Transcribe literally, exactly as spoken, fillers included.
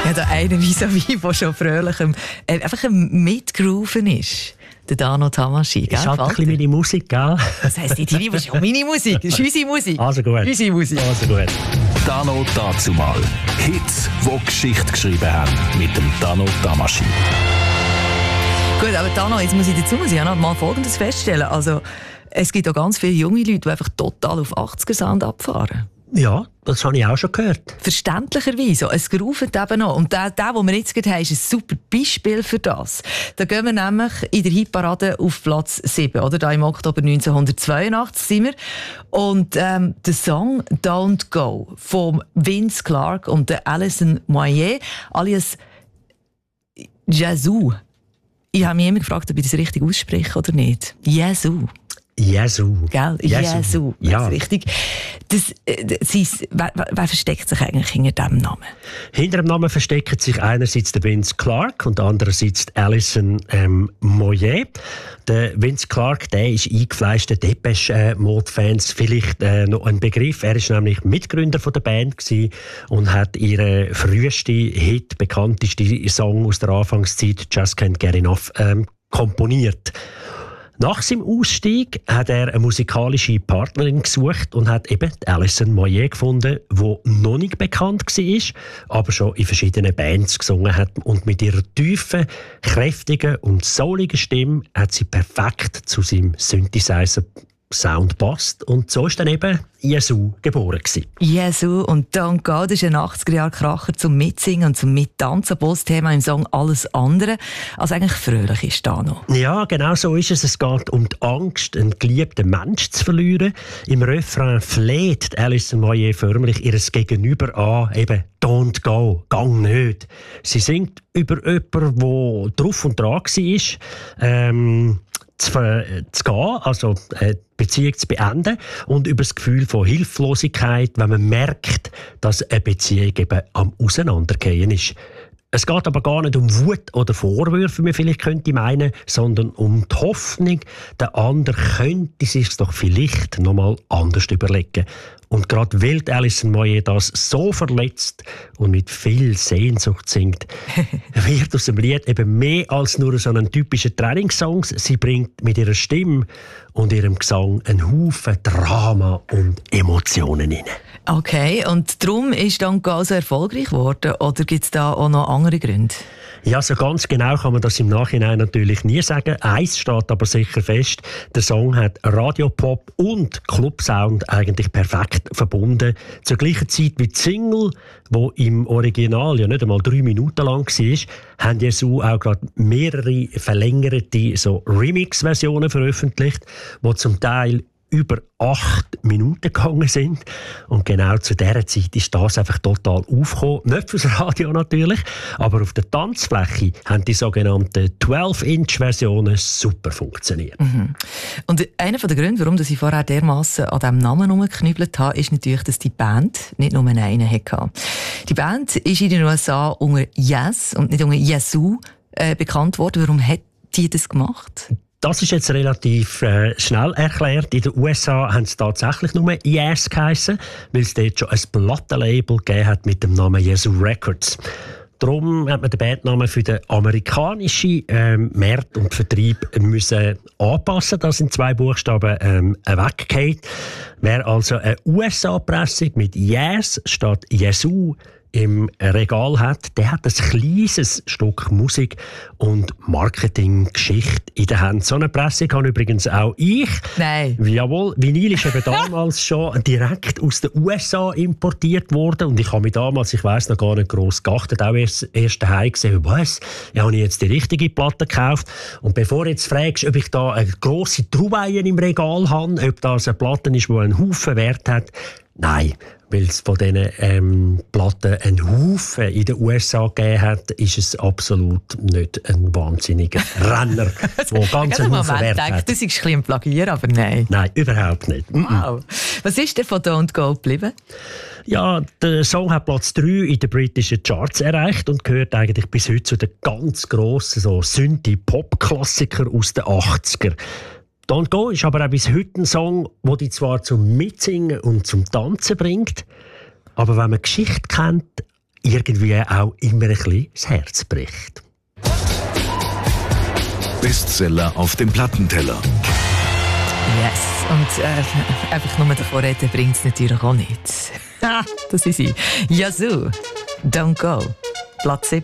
hat einen vis-à-vis, der schon fröhlich ähm, einfach mitgrooven ist. Der Dano Tamasi, gell? Ist halt ein bisschen meine Musik, gell? Das heisst, die Liebe ist ja meine Musik, das ist unsere Musik. Also gut. Unsere Musik. Also gut. Dano Dazumal. Hits, die Geschichte geschrieben haben. Mit dem Dano Tamasi. Gut, aber Dano, jetzt muss ich dazu muss ich auch noch mal Folgendes feststellen. Also, es gibt auch ganz viele junge Leute, die einfach total auf achtziger-Sound abfahren. Ja, das habe ich auch schon gehört. Verständlicherweise. Es gruft eben noch. Und der, der, den wir jetzt gerade haben, ist ein super Beispiel für das. Da gehen wir nämlich in der Hitparade auf Platz sieben. Oder? Da im Oktober neunzehnhundertzweiundachtzig sind wir. Und ähm, der Song «Don't Go» von Vince Clarke und der Alison Moyet, alias Yazoo. Ich habe mich immer gefragt, ob ich das richtig ausspreche oder nicht. Yazoo. Jesu. Gell? Jesu. Ja. Das ist richtig. Das, das ist, wer, wer versteckt sich eigentlich hinter diesem Namen? Hinter dem Namen versteckt sich einerseits der Vince Clarke und andererseits Alison ähm, Moyet. Der Vince Clarke, der ist eingefleischter Depeche-Mode-Fans vielleicht äh, noch ein Begriff. Er ist nämlich Mitgründer von der Band gewesen und hat ihren frühesten Hit, bekannteste Song aus der Anfangszeit, «Just Can't Get Enough», ähm, komponiert. Nach seinem Ausstieg hat er eine musikalische Partnerin gesucht und hat eben Alison Moyet gefunden, die noch nicht bekannt war, aber schon in verschiedenen Bands gesungen hat. Und mit ihrer tiefen, kräftigen und souligen Stimme hat sie perfekt zu seinem Synthesizer-Sound passt. Und so ist dann eben Jesu geboren gewesen. Jesu und Don't Go, das ist ein achtziger-Jahre-Kracher zum Mitsingen und zum Mittanzen. Das Thema im Song «Alles andere» als eigentlich fröhlich ist da noch. Ja, genau so ist es. Es geht um die Angst, einen geliebten Menschen zu verlieren. Im Refrain fleht Alison Moyet förmlich ihr Gegenüber an, eben «Don't go», «Gang nicht». Sie singt über jemanden, der drauf und dran war, ähm, zu, zu gehen, also äh, die Beziehung zu beenden, und über das Gefühl von Hilflosigkeit, wenn man merkt, dass eine Beziehung eben am Auseinandergehen ist. Es geht aber gar nicht um Wut oder Vorwürfe, wie man vielleicht könnte meinen, sondern um die Hoffnung, der andere könnte sich doch vielleicht noch mal anders überlegen. Und gerade weil Alison Moyet das so verletzt und mit viel Sehnsucht singt, wird aus dem Lied eben mehr als nur so einen typischen Trainingssong. Sie bringt mit ihrer Stimme und ihrem Gesang einen Haufen Drama und Emotionen rein. Okay, und darum ist «Don't Go» so erfolgreich geworden? Oder gibt es da auch noch andere Gründe? Ja, so ganz genau kann man das im Nachhinein natürlich nie sagen. Eins steht aber sicher fest: Der Song hat Radiopop und Clubsound eigentlich perfekt verbunden. Zur gleichen Zeit wie die Single, die im Original ja nicht einmal drei Minuten lang war, haben Jesu auch gerade mehrere verlängerte so Remix-Versionen veröffentlicht, die zum Teil über acht Minuten gegangen sind. Und genau zu dieser Zeit ist das einfach total aufgekommen. Nicht fürs Radio natürlich, aber auf der Tanzfläche haben die sogenannten zwölf-Inch-Versionen super funktioniert. Mhm. Und einer der Gründe, warum ich vorher dermassen an diesem Namen herumgeknüppelt habe, ist natürlich, dass die Band nicht nur einen hatte. Die Band ist in den U S A unter Yes und nicht unter Jesu äh, bekannt worden. Warum hat die das gemacht? Das ist jetzt relativ äh, schnell erklärt. In den U S A haben es tatsächlich nur Yes geheissen, weil es dort schon ein Plattenlabel gegeben hat mit dem Namen Jesu Records. Darum hat man den Bandnamen für den amerikanischen ähm, Markt und Vertrieb müssen anpassen. Das sind zwei Buchstaben ähm, weggeht. Wer also eine U S A-Pressung mit Yes statt Jesu im Regal hat, der hat ein kleines Stück Musik und Marketinggeschichte in der Hand. So eine Pressung habe übrigens auch ich. Nein. Jawohl, Vinyl ist eben damals schon direkt aus den U S A importiert worden und ich habe mich damals, ich weiss noch gar nicht gross geachtet, auch erst, erst daheim gesehen, was, ja, habe ich jetzt die richtige Platte gekauft. Und bevor du jetzt fragst, ob ich da eine grosse Trouvaille im Regal habe, ob das eine Platte ist, die einen Haufen Wert hat, nein. Weil es von diesen ähm, Platten einen Haufen in den U S A gegeben hat, ist es absolut nicht ein wahnsinniger Renner, der ganz einen Haufen Wert denke, hat. Das ist ein bisschen Plagier, aber nein. Nein, überhaupt nicht. Wow. Was ist denn von «Don't Go» geblieben? Ja, der Song hat Platz drei in den britischen Charts erreicht und gehört eigentlich bis heute zu den ganz grossen so Synthie-Pop-Klassikern aus den achtziger. «Don't Go» ist aber auch bis heute ein Song, der dich zwar zum Mitsingen und zum Tanzen bringt, aber wenn man die Geschichte kennt, irgendwie auch immer ein bisschen das Herz bricht. Bestseller auf dem Plattenteller. Yes, und äh, einfach nur davon reden bringt es natürlich auch nicht. Das ist sie. Yazoo, Don't Go, Platz sieben.